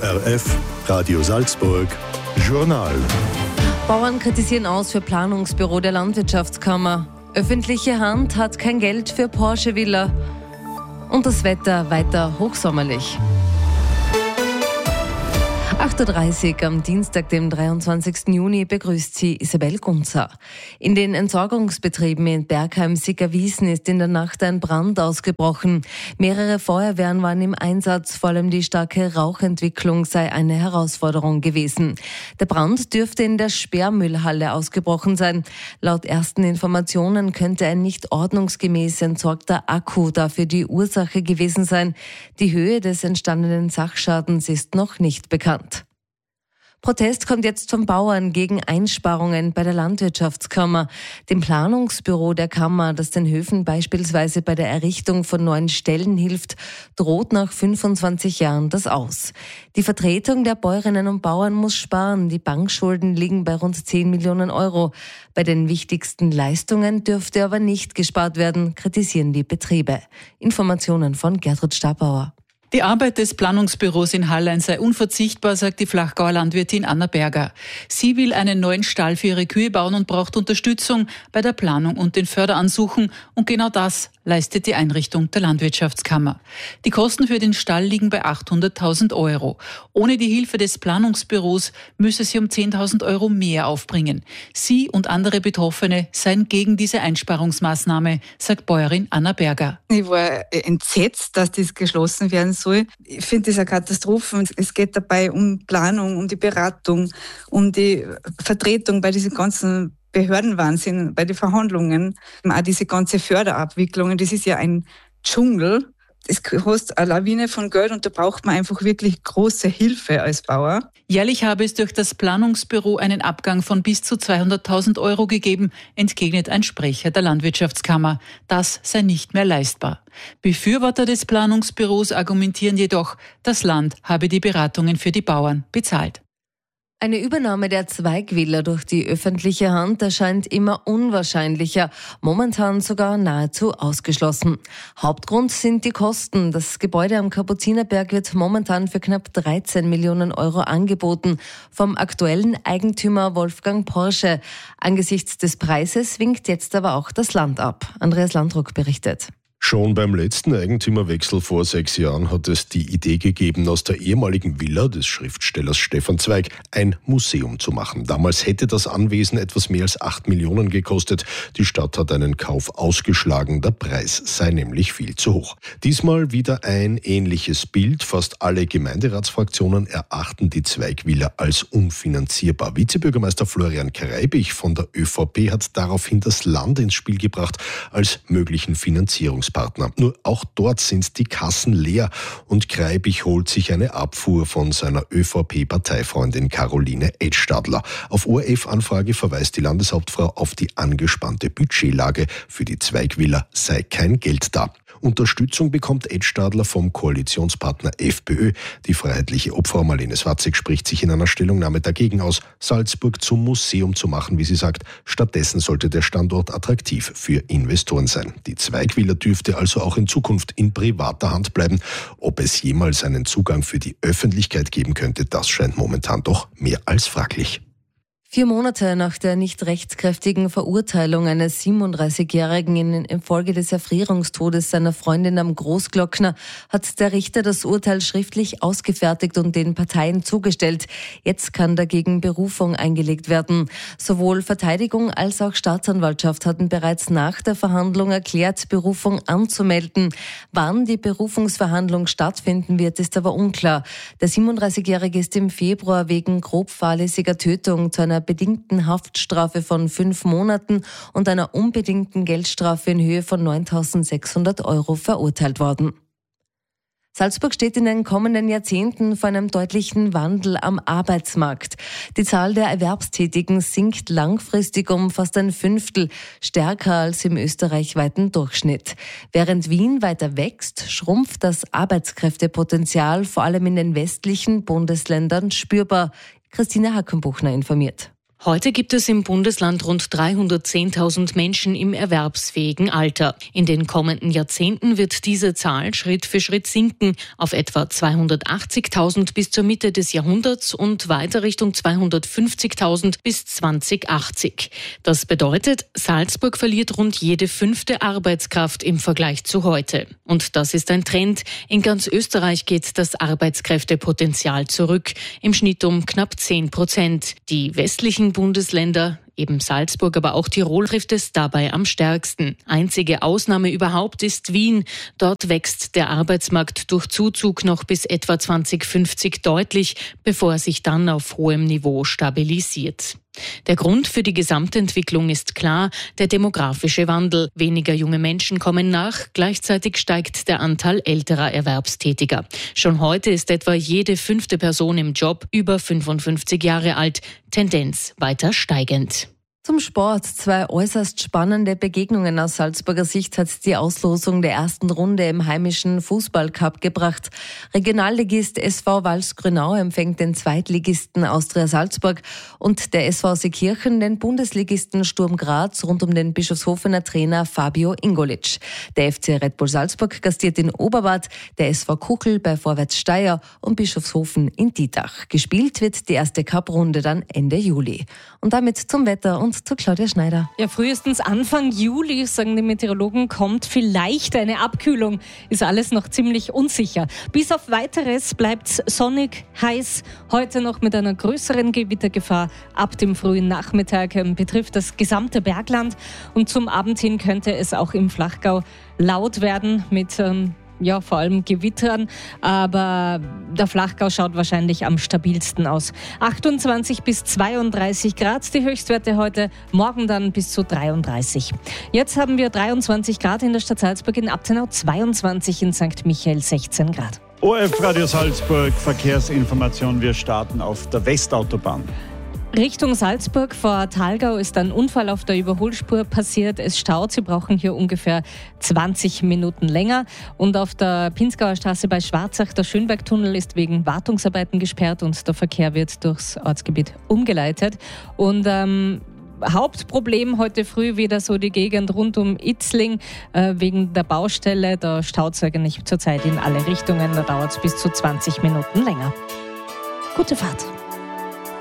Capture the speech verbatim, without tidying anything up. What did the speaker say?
O R F, Radio Salzburg, Journal. Bauern kritisieren aus für Planungsbüro der Landwirtschaftskammer. Öffentliche Hand hat kein Geld für Porsche-Villa. Und das Wetter weiter hochsommerlich. acht Uhr dreißig am Dienstag, dem dreiundzwanzigsten Juni, begrüßt sie Isabel Gunzer. In den Entsorgungsbetrieben in Bergheim-Sickerwiesen ist in der Nacht ein Brand ausgebrochen. Mehrere Feuerwehren waren im Einsatz, vor allem die starke Rauchentwicklung sei eine Herausforderung gewesen. Der Brand dürfte in der Sperrmüllhalle ausgebrochen sein. Laut ersten Informationen könnte ein nicht ordnungsgemäß entsorgter Akku dafür die Ursache gewesen sein. Die Höhe des entstandenen Sachschadens ist noch nicht bekannt. Protest kommt jetzt von Bauern gegen Einsparungen bei der Landwirtschaftskammer. Dem Planungsbüro der Kammer, das den Höfen beispielsweise bei der Errichtung von neuen Ställen hilft, droht nach fünfundzwanzig Jahren das Aus. Die Vertretung der Bäuerinnen und Bauern muss sparen. Die Bankschulden liegen bei rund zehn Millionen Euro. Bei den wichtigsten Leistungen dürfte aber nicht gespart werden, kritisieren die Betriebe. Informationen von Gertrud Stabauer. Die Arbeit des Planungsbüros in Hallein sei unverzichtbar, sagt die Flachgauer Landwirtin Anna Berger. Sie will einen neuen Stall für ihre Kühe bauen und braucht Unterstützung bei der Planung und den Förderansuchen. Und genau das leistet die Einrichtung der Landwirtschaftskammer. Die Kosten für den Stall liegen bei achthunderttausend Euro. Ohne die Hilfe des Planungsbüros müsse sie um zehntausend Euro mehr aufbringen. Sie und andere Betroffene seien gegen diese Einsparungsmaßnahme, sagt Bäuerin Anna Berger. Ich war entsetzt, dass das geschlossen werden soll. Ich finde das eine Katastrophe. Es geht dabei um Planung, um die Beratung, um die Vertretung bei diesen ganzen Behördenwahnsinn, bei den Verhandlungen, auch diese ganze Förderabwicklungen. Das ist ja ein Dschungel. Es kostet eine Lawine von Geld und da braucht man einfach wirklich große Hilfe als Bauer. Jährlich habe es durch das Planungsbüro einen Abgang von bis zu zweihunderttausend Euro gegeben, entgegnet ein Sprecher der Landwirtschaftskammer. Das sei nicht mehr leistbar. Befürworter des Planungsbüros argumentieren jedoch, das Land habe die Beratungen für die Bauern bezahlt. Eine Übernahme der Zweigvilla durch die öffentliche Hand erscheint immer unwahrscheinlicher, momentan sogar nahezu ausgeschlossen. Hauptgrund sind die Kosten. Das Gebäude am Kapuzinerberg wird momentan für knapp dreizehn Millionen Euro angeboten, vom aktuellen Eigentümer Wolfgang Porsche. Angesichts des Preises winkt jetzt aber auch das Land ab. Andreas Landruck berichtet. Schon beim letzten Eigentümerwechsel vor sechs Jahren hat es die Idee gegeben, aus der ehemaligen Villa des Schriftstellers Stefan Zweig ein Museum zu machen. Damals hätte das Anwesen etwas mehr als acht Millionen gekostet. Die Stadt hat einen Kauf ausgeschlagen, der Preis sei nämlich viel zu hoch. Diesmal wieder ein ähnliches Bild. Fast alle Gemeinderatsfraktionen erachten die Zweig-Villa als unfinanzierbar. Vizebürgermeister Florian Kreibich von der ÖVP hat daraufhin das Land ins Spiel gebracht als möglichen Finanzierungspartner. Nur auch dort sind die Kassen leer und Kreibich holt sich eine Abfuhr von seiner ÖVP-Parteifreundin Caroline Edstadler. Auf O R F-Anfrage verweist die Landeshauptfrau auf die angespannte Budgetlage. Für die Zweig-Villa sei kein Geld da. Unterstützung bekommt Edstadler vom Koalitionspartner FPÖ. Die freiheitliche Obfrau Marlene Swatzig spricht sich in einer Stellungnahme dagegen aus, Salzburg zum Museum zu machen, wie sie sagt. Stattdessen sollte der Standort attraktiv für Investoren sein. Die Zweig-Villa dürfte also auch in Zukunft in privater Hand bleiben. Ob es jemals einen Zugang für die Öffentlichkeit geben könnte, das scheint momentan doch mehr als fraglich. Vier Monate nach der nicht rechtskräftigen Verurteilung eines siebenunddreißigjährigen infolge des Erfrierungstodes seiner Freundin am Großglockner hat der Richter das Urteil schriftlich ausgefertigt und den Parteien zugestellt. Jetzt kann dagegen Berufung eingelegt werden. Sowohl Verteidigung als auch Staatsanwaltschaft hatten bereits nach der Verhandlung erklärt, Berufung anzumelden. Wann die Berufungsverhandlung stattfinden wird, ist aber unklar. Der siebenunddreißigjährige ist im Februar wegen grob fahrlässiger Tötung zu einer bedingten Haftstrafe von fünf Monaten und einer unbedingten Geldstrafe in Höhe von neuntausendsechshundert Euro verurteilt worden. Salzburg steht in den kommenden Jahrzehnten vor einem deutlichen Wandel am Arbeitsmarkt. Die Zahl der Erwerbstätigen sinkt langfristig um fast ein Fünftel, stärker als im österreichweiten Durchschnitt. Während Wien weiter wächst, schrumpft das Arbeitskräftepotenzial vor allem in den westlichen Bundesländern spürbar. Christine Hackenbuchner informiert. Heute gibt es im Bundesland rund dreihundertzehntausend Menschen im erwerbsfähigen Alter. In den kommenden Jahrzehnten wird diese Zahl Schritt für Schritt sinken auf etwa zweihundertachtzigtausend bis zur Mitte des Jahrhunderts und weiter Richtung zweihundertfünfzigtausend bis zweitausendachtzig. Das bedeutet, Salzburg verliert rund jede fünfte Arbeitskraft im Vergleich zu heute. Und das ist ein Trend. In ganz Österreich geht das Arbeitskräftepotenzial zurück, im Schnitt um knapp zehn Prozent. Die westlichen Bundesländer, eben Salzburg, aber auch Tirol, trifft es dabei am stärksten. Einzige Ausnahme überhaupt ist Wien. Dort wächst der Arbeitsmarkt durch Zuzug noch bis etwa zweitausendfünfzig deutlich, bevor er sich dann auf hohem Niveau stabilisiert. Der Grund für die Gesamtentwicklung ist klar, der demografische Wandel. Weniger junge Menschen kommen nach, gleichzeitig steigt der Anteil älterer Erwerbstätiger. Schon heute ist etwa jede fünfte Person im Job über fünfundfünfzig Jahre alt, Tendenz weiter steigend. Zum Sport. Zwei äußerst spannende Begegnungen aus Salzburger Sicht hat die Auslosung der ersten Runde im heimischen Fußballcup gebracht. Regionalligist S V Walsgrünau empfängt den Zweitligisten Austria Salzburg und der S V Seekirchen den Bundesligisten Sturm Graz rund um den Bischofshofener Trainer Fabio Ingolic. Der F C Red Bull Salzburg gastiert in Oberwart, der S V Kuchel bei Vorwärts Steyr und Bischofshofen in Dietach. Gespielt wird die erste Cup-Runde dann Ende Juli. Und damit zum Wetter und zu Claudia Schneider. Ja, frühestens Anfang Juli, sagen die Meteorologen, kommt vielleicht eine Abkühlung. Ist alles noch ziemlich unsicher. Bis auf Weiteres bleibt sonnig, heiß. Heute noch mit einer größeren Gewittergefahr. Ab dem frühen Nachmittag ähm, betrifft das gesamte Bergland. Und zum Abend hin könnte es auch im Flachgau laut werden mit ähm, ja, vor allem Gewittern, aber der Flachgau schaut wahrscheinlich am stabilsten aus. achtundzwanzig bis zweiunddreißig Grad die Höchstwerte heute, morgen dann bis zu dreiunddreißig. Jetzt haben wir dreiundzwanzig Grad in der Stadt Salzburg, in Abtenau zweiundzwanzig, in Sankt Michael sechzehn Grad. O R F Radio Salzburg, Verkehrsinformation, wir starten auf der Westautobahn. Richtung Salzburg vor Thalgau ist ein Unfall auf der Überholspur passiert. Es staut. Sie brauchen hier ungefähr zwanzig Minuten länger. Und auf der Pinzgauer Straße bei Schwarzach, der Schönbergtunnel ist wegen Wartungsarbeiten gesperrt und der Verkehr wird durchs Ortsgebiet umgeleitet. Und ähm, Hauptproblem heute früh wieder so die Gegend rund um Itzling äh, wegen der Baustelle. Da staut es eigentlich zurzeit in alle Richtungen. Da dauert es bis zu zwanzig Minuten länger. Gute Fahrt.